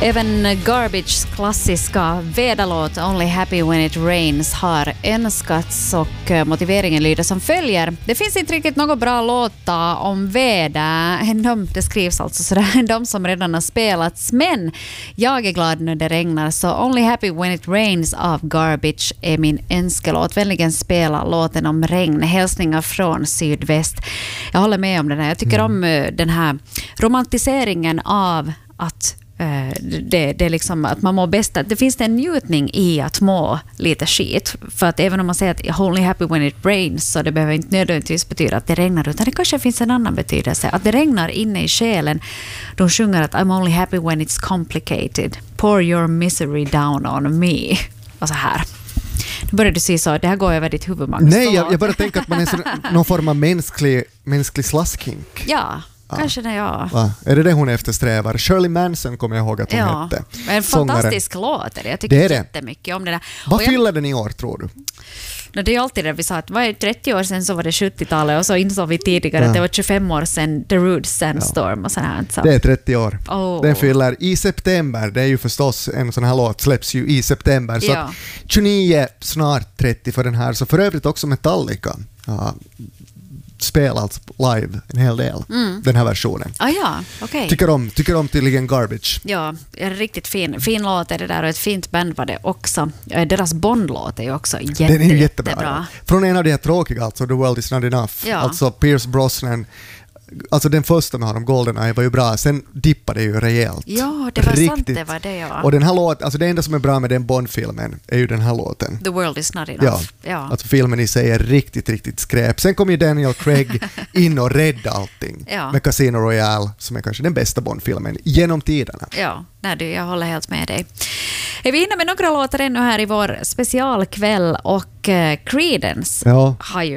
Även Garbage klassiska väderlåt Only Happy When It Rains har önskats och motiveringen lyder som följer. Det finns inte riktigt något bra låtar om väder. Det skrivs alltså sådär, de som redan har spelats. Men jag är glad när det regnar, så Only Happy When It Rains av Garbage är min önskelåt. Vänligen spela låten om regn. Hälsningar från sydväst. Jag håller med om den här. Jag tycker om den här romantiseringen av att det är liksom att man mår bäst. Det finns en njutning i att må lite skit. För att även om man säger att only happy when it rains, så det behöver inte nödvändigtvis betyda att det regnar, utan det kanske finns en annan betydelse. Att det regnar inne i själen. De sjunger att I'm only happy when it's complicated. Pour your misery down on me. Och så här. Då börjar du säga så, det här går över ditt huvud, Magnus. Nej, jag bara tänker att man är någon form av mänsklig slaskhink. Ja. Kanske när jag... Va? Är det hon eftersträvar? Shirley Manson kommer jag ihåg att hon hette. En fantastisk låt. Jag tycker det är jättemycket om det där. Vad fyller den i år, tror du? Det är ju alltid det vi sa, att var 30 år sedan så var det 70-talet, och så insåg vi tidigare att det var 25 år sedan The Rude Sandstorm och så här. Så. Det är 30 år. Oh. Den fyller i september. Det är ju förstås, en sån här låt släpps ju i september. Så 29, snart 30 för den här. Så för övrigt också Metallica. Spelar alltså live en hel del, den här versionen. Okay. Tycker om tydligen Garbage. Ja, en riktigt fin låt är det där, och ett fint band var det också. Deras Bond-låt är ju också jättebra. Ja. Från en av de här tråkiga, alltså The World Is Not Enough. Ja. Alltså Pierce Brosnan. Alltså den första med honom, GoldenEye, var ju bra. Sen dippade det ju rejält. Ja, det var sant, det var det, ja. Och den här låten, alltså det enda som är bra med den Bond-filmen är ju den här låten. The World Is Not Enough. Ja. Alltså filmen i sig är riktigt skräp. Sen kom ju Daniel Craig in och räddade allting. Med Casino Royale, som är kanske den bästa Bond-filmen genom tiderna. Ja, jag håller helt med dig. Är vi inne med några låtar ännu här i vår specialkväll, och Creedence har ju